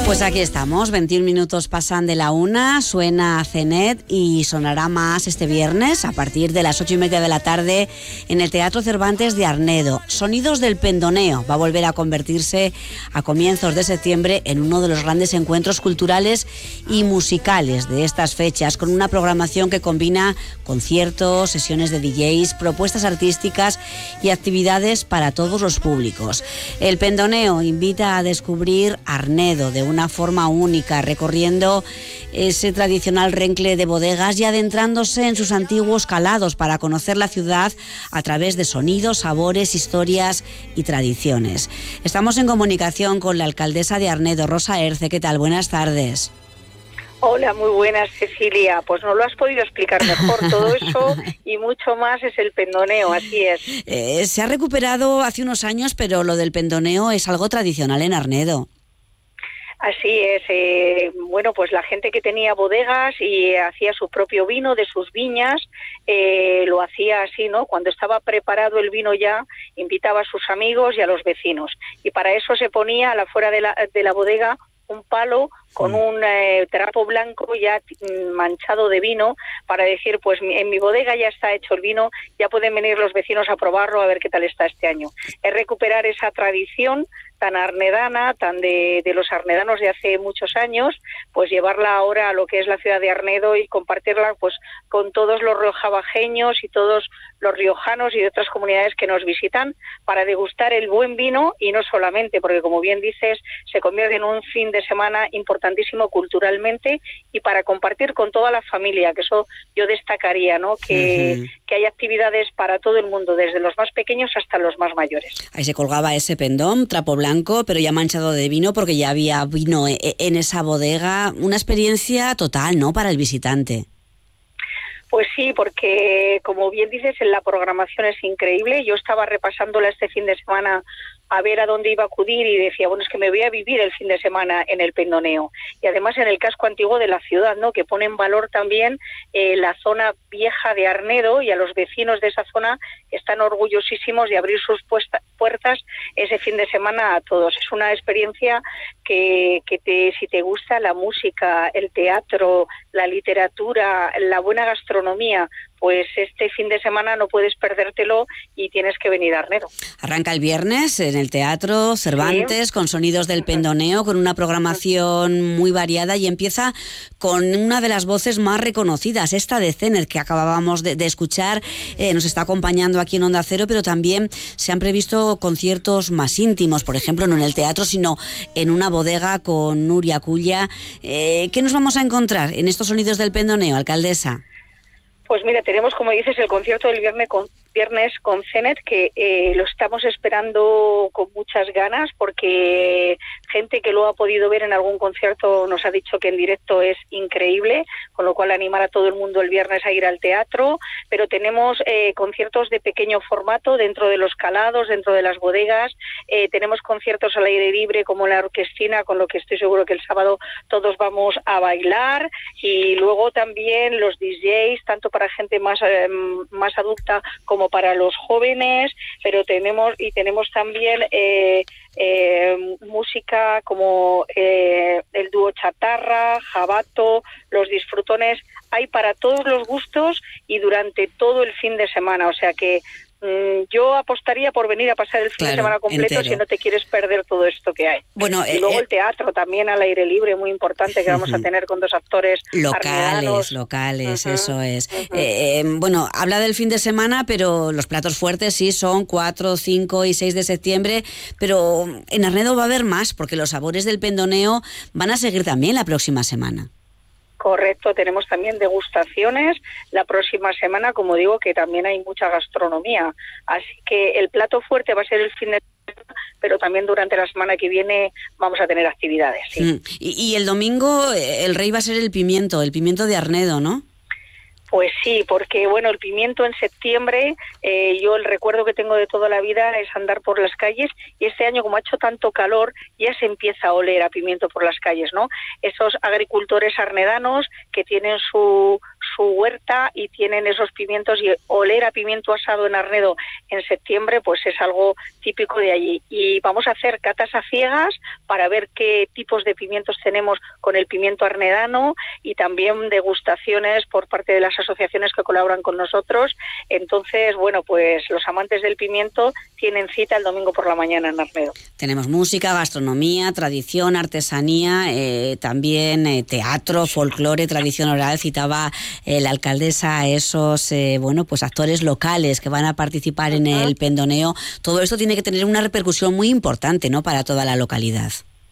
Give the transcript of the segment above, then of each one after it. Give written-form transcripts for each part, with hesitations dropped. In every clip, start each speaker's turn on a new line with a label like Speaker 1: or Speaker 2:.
Speaker 1: Pues aquí estamos, 21 minutos pasan de la 1, suena Cenet y sonará más este viernes a partir de las 8:30 de la tarde en el Teatro Cervantes de Arnedo. Sonidos del Pendoneo va a volver a convertirse a comienzos de septiembre en uno de los grandes encuentros culturales y musicales de estas fechas, con una programación que combina conciertos, sesiones de DJs, propuestas artísticas y actividades para todos los públicos. El Pendoneo invita a descubrir Arnedo de una forma única, recorriendo ese tradicional rencle de bodegas y adentrándose en sus antiguos calados para conocer la ciudad a través de sonidos, sabores, historias y tradiciones. Estamos en comunicación con la alcaldesa de Arnedo, Rosa Erce. ¿Qué tal? Buenas tardes.
Speaker 2: Hola, muy buenas, Cecilia. Pues no lo has podido explicar mejor. Todo eso y mucho más es el Pendoneo, así es.
Speaker 1: Se ha recuperado hace unos años, pero lo del Pendoneo es algo tradicional en Arnedo.
Speaker 2: Así es, bueno, pues la gente que tenía bodegas y hacía su propio vino de sus viñas, lo hacía así, ¿no? Cuando estaba preparado el vino ya, invitaba a sus amigos y a los vecinos. Y para eso se ponía a la fuera de la bodega un palo con un trapo blanco ya manchado de vino para decir, pues en mi bodega ya está hecho el vino, ya pueden venir los vecinos a probarlo a ver qué tal está este año. Es recuperar esa tradición tan arnedana, tan de los arnedanos de hace muchos años, pues llevarla ahora a lo que es la ciudad de Arnedo y compartirla pues con todos los riojabajeños y todos los riojanos y de otras comunidades que nos visitan para degustar el buen vino y no solamente, porque como bien dices, se convierte en un fin de semana importantísimo culturalmente y para compartir con toda la familia, que eso yo destacaría, ¿no? Que hay actividades para todo el mundo, desde los más pequeños hasta los más mayores.
Speaker 1: Ahí se colgaba ese pendón, trapo blanco, pero ya manchado de vino porque ya había vino en esa bodega. Una experiencia total, ¿no?, para el visitante.
Speaker 2: Pues sí, porque como bien dices, en la programación es increíble. Yo estaba repasándola este fin de semana a ver a dónde iba a acudir y decía, bueno, es que me voy a vivir el fin de semana en el Pendoneo. Y además en el casco antiguo de la ciudad, ¿no?, que pone en valor también la zona vieja de Arnedo, y a los vecinos de esa zona están orgullosísimos de abrir sus puertas ese fin de semana a todos. Es una experiencia que si te gusta la música, el teatro, la literatura, la buena gastronomía, pues este fin de semana no puedes perdértelo y tienes que venir a Arnedo.
Speaker 1: Arranca el viernes en el Teatro Cervantes, sí, con sonidos del Pendoneo, con una programación muy variada, y empieza con una de las voces más reconocidas, esta de Cenet, que acabábamos de escuchar. Nos está acompañando aquí en Onda Cero, pero también se han previsto conciertos más íntimos, por ejemplo, no en el teatro, sino en una bodega con Nuria Culla. ¿Qué nos vamos a encontrar en estos sonidos del Pendoneo, alcaldesa?
Speaker 2: Pues mira, tenemos, como dices, el concierto del viernes con Cenet, que lo estamos esperando con muchas ganas, porque gente que lo ha podido ver en algún concierto nos ha dicho que en directo es increíble, con lo cual animar a todo el mundo el viernes a ir al teatro. Pero tenemos conciertos de pequeño formato dentro de los calados, dentro de las bodegas. Tenemos conciertos al aire libre como la Orquestina, con lo que estoy seguro que el sábado todos vamos a bailar. Y luego también los DJs, tanto para gente más adulta como para los jóvenes, pero tenemos también música como el dúo Chatarra, Jabato, los Disfrutones. Hay para todos los gustos y durante todo el fin de semana, o sea que yo apostaría por venir a pasar el fin de semana completo entero, si no te quieres perder todo esto que hay.
Speaker 1: Bueno,
Speaker 2: y luego el teatro también al aire libre, muy importante, que vamos a tener con dos actores
Speaker 1: locales, eso es. Bueno, habla del fin de semana, pero los platos fuertes sí son 4, 5 y 6 de septiembre, pero en Arnedo va a haber más, porque los sabores del Pendoneo van a seguir también la próxima semana.
Speaker 2: Correcto, tenemos también degustaciones la próxima semana, como digo, que también hay mucha gastronomía. Así que el plato fuerte va a ser el fin de semana, pero también durante la semana que viene vamos a tener actividades. Sí.
Speaker 1: Y el domingo el rey va a ser el pimiento de Arnedo, ¿no?
Speaker 2: Pues sí, porque bueno, el pimiento en septiembre, yo el recuerdo que tengo de toda la vida es andar por las calles, y este año, como ha hecho tanto calor, ya se empieza a oler a pimiento por las calles, ¿no? Esos agricultores arnedanos que tienen su su huerta y tienen esos pimientos, y oler a pimiento asado en Arnedo en septiembre pues es algo típico de allí. Y vamos a hacer catas a ciegas para ver qué tipos de pimientos tenemos con el pimiento arnedano, y también degustaciones por parte de las asociaciones que colaboran con nosotros. Entonces, bueno, pues los amantes del pimiento tienen cita el domingo por la mañana en Arnedo.
Speaker 1: Tenemos música, gastronomía, tradición, artesanía, también teatro, folclore, tradición oral. Citaba la alcaldesa a esos pues actores locales que van a participar en el pendoneo. Todo esto tiene que tener una repercusión muy importante, ¿no?, para toda la localidad.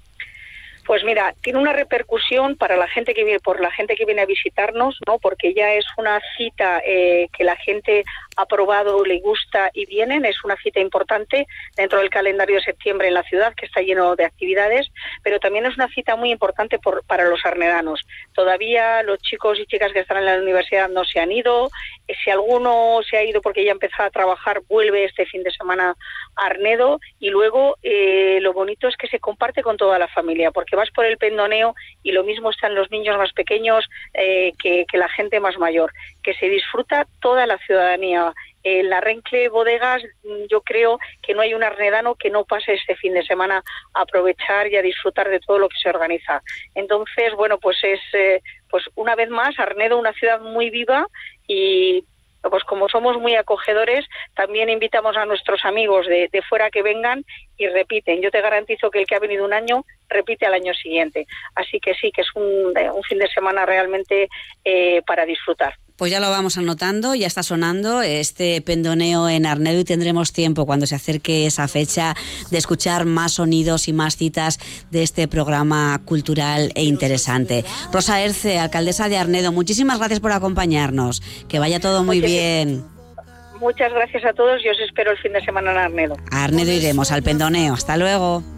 Speaker 2: Pues mira, tiene una repercusión para la gente que viene, por la gente que viene a visitarnos, ¿no? Porque ya es una cita que la gente ha probado, le gusta y vienen. Es una cita importante dentro del calendario de septiembre en la ciudad, que está lleno de actividades, pero también es una cita muy importante para los arnedanos. Todavía los chicos y chicas que están en la universidad no se han ido. Si alguno se ha ido porque ya ha empezado a trabajar, vuelve este fin de semana a Arnedo. Y luego lo bonito es que se comparte con toda la familia, porque vas por el pendoneo y lo mismo están los niños más pequeños que la gente más mayor, que se disfruta toda la ciudadanía. En la Rencle Bodegas yo creo que no hay un arnedano que no pase este fin de semana a aprovechar y a disfrutar de todo lo que se organiza. Entonces, bueno, pues es pues una vez más Arnedo, una ciudad muy viva, y pues como somos muy acogedores, también invitamos a nuestros amigos de fuera que vengan y repiten. Yo te garantizo que el que ha venido un año repite al año siguiente. Así que sí, que es un fin de semana realmente para disfrutar.
Speaker 1: Pues ya lo vamos anotando, ya está sonando este pendoneo en Arnedo, y tendremos tiempo, cuando se acerque esa fecha, de escuchar más sonidos y más citas de este programa cultural e interesante. Rosa Erce, alcaldesa de Arnedo, muchísimas gracias por acompañarnos. Que vaya todo muy bien.
Speaker 2: Muchas gracias a todos y os espero el fin de semana en Arnedo.
Speaker 1: A Arnedo iremos, al pendoneo. Hasta luego.